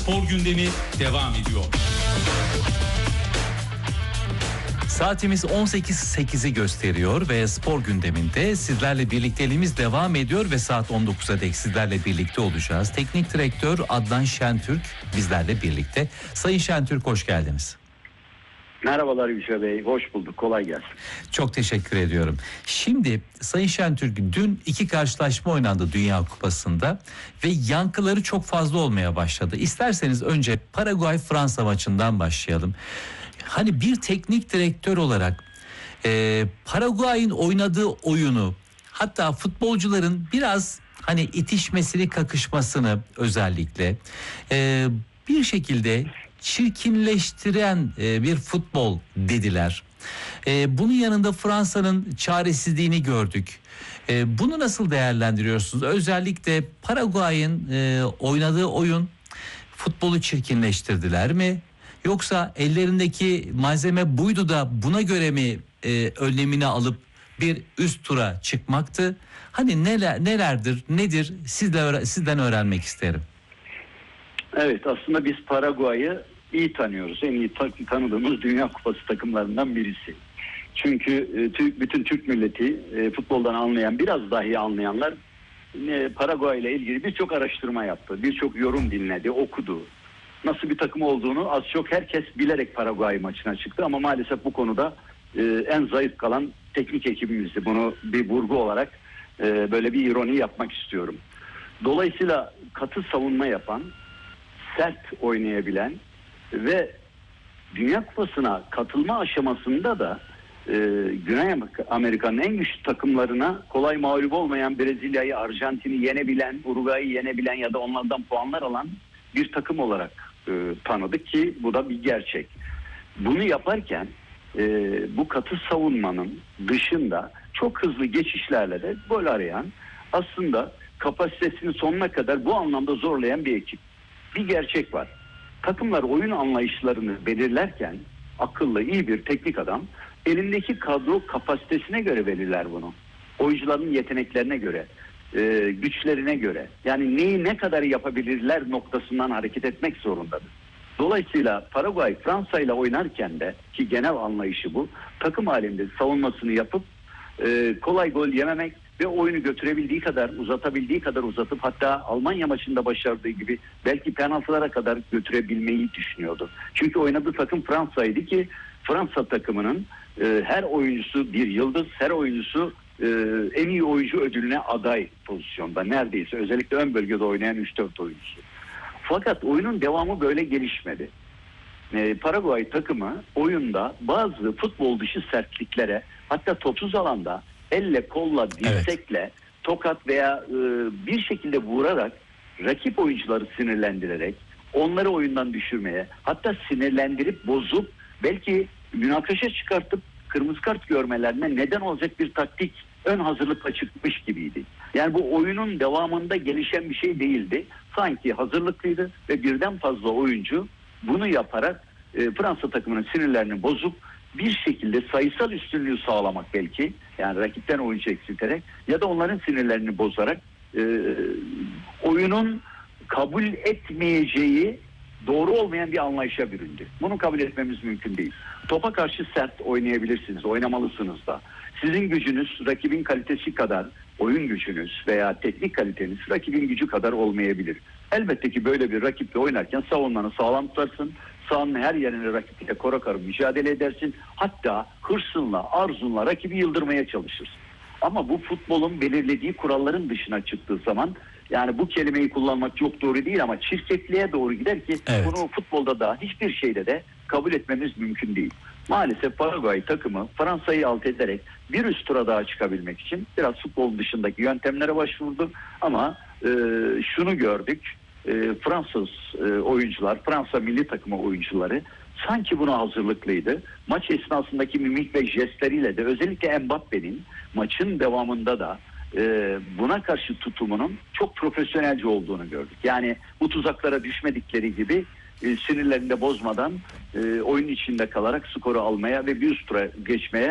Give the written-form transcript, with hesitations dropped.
Spor gündemi devam ediyor. Saatimiz 18.08'i gösteriyor ve spor gündeminde sizlerle birlikteliğimiz devam ediyor ve saat 19'a dek sizlerle birlikte olacağız. Teknik direktör Adnan Şentürk bizlerle birlikte. Sayın Şentürk, hoş geldiniz. Merhabalar Yüce Bey, hoş bulduk, kolay gelsin. Çok teşekkür ediyorum. Şimdi Sayın Şentürk, dün 2 karşılaşma oynandı Dünya Kupası'nda ve yankıları çok fazla olmaya başladı. İsterseniz önce Paraguay-Fransa maçından başlayalım. Hani bir teknik direktör olarak Paraguay'ın oynadığı oyunu, hatta futbolcuların biraz hani itişmesini, kakışmasını özellikle bir şekilde çirkinleştiren bir futbol dediler. Bunun yanında Fransa'nın çaresizliğini gördük. Bunu nasıl değerlendiriyorsunuz? Özellikle Paraguay'ın oynadığı oyun, futbolu çirkinleştirdiler mi? Yoksa ellerindeki malzeme buydu da buna göre mi önlemini alıp bir üst tura çıkmaktı? Hani nedir? Sizden öğrenmek isterim. Evet, aslında biz Paraguay'ı iyi tanıyoruz. En iyi tanıdığımız Dünya Kupası takımlarından birisi. Çünkü bütün Türk milleti, futboldan anlayan, biraz dahi anlayanlar Paraguay ile ilgili birçok araştırma yaptı. Birçok yorum dinledi, okudu. Nasıl bir takım olduğunu az çok herkes bilerek Paraguay maçına çıktı ama maalesef bu konuda en zayıf kalan teknik ekibimizdi. Bunu bir vurgu olarak böyle bir ironi yapmak istiyorum. Dolayısıyla katı savunma yapan, sert oynayabilen ve Dünya Kupası'na katılma aşamasında da Güney Amerika'nın en güçlü takımlarına kolay mağlup olmayan Brezilya'yı, Arjantin'i yenebilen, Uruguay'ı yenebilen ya da onlardan puanlar alan bir takım olarak tanıdık ki bu da bir gerçek. Bunu yaparken bu katı savunmanın dışında çok hızlı geçişlerle de gol arayan, aslında kapasitesini sonuna kadar bu anlamda zorlayan bir ekip. Bir gerçek var. Takımlar oyun anlayışlarını belirlerken akıllı, iyi bir teknik adam elindeki kadro kapasitesine göre belirler bunu. Oyuncuların yeteneklerine göre, güçlerine göre, yani neyi ne kadar yapabilirler noktasından hareket etmek zorundadır. Dolayısıyla Paraguay Fransa ile oynarken de, ki genel anlayışı bu, takım halinde savunmasını yapıp kolay gol yememek ve oyunu götürebildiği kadar, uzatabildiği kadar uzatıp, hatta Almanya maçında başardığı gibi belki penaltılara kadar götürebilmeyi düşünüyordu. Çünkü oynadığı takım Fransa'ydı ki Fransa takımının her oyuncusu bir yıldız, her oyuncusu en iyi oyuncu ödülüne aday pozisyonda neredeyse, özellikle ön bölgede oynayan 3-4 oyuncusu. Fakat oyunun devamı böyle gelişmedi. Paraguay takımı oyunda bazı futbol dışı sertliklere, hatta topsuz alanda elle, kolla, dirsekle, tokat veya bir şekilde vurarak rakip oyuncuları sinirlendirerek onları oyundan düşürmeye, hatta sinirlendirip bozup belki münakaşa çıkartıp kırmızı kart görmelerine neden olacak bir taktik ön hazırlıkla çıkmış gibiydi. Yani bu oyunun devamında gelişen bir şey değildi. Sanki hazırlıklıydı ve birden fazla oyuncu bunu yaparak Fransa takımının sinirlerini bozup bir şekilde sayısal üstünlüğü sağlamak belki, yani rakipten oyuncu eksilterek ya da onların sinirlerini bozarak oyunun kabul etmeyeceği, doğru olmayan bir anlayışa büründü. Bunu kabul etmemiz mümkün değil. Topa karşı sert oynayabilirsiniz, oynamalısınız da. Sizin gücünüz rakibin kalitesi kadar, oyun gücünüz veya teknik kaliteniz rakibin gücü kadar olmayabilir. Elbette ki böyle bir rakiple oynarken savunmanı sağlam tutarsın. Sahanın her yerine rakiple kora kara mücadele edersin. Hatta hırsınla, arzunla rakibi yıldırmaya çalışırsın. Ama bu futbolun belirlediği kuralların dışına çıktığı zaman, yani bu kelimeyi kullanmak çok doğru değil ama çirkefliğe doğru gider ki bunu futbolda da hiçbir şeyde de kabul etmemiz mümkün değil. Maalesef Paraguay takımı Fransa'yı alt ederek bir üst tura daha çıkabilmek için biraz futbolun dışındaki yöntemlere başvurdu. Ama şunu gördük, Fransız oyuncular, Fransa milli takımı oyuncuları sanki buna hazırlıklıydı. Maç esnasındaki mimik ve jestleriyle de, özellikle Mbappe'nin maçın devamında da buna karşı tutumunun çok profesyonelce olduğunu gördük. Yani bu tuzaklara düşmedikleri gibi sinirlerini de bozmadan oyun içinde kalarak skoru almaya ve bir üst tura geçmeye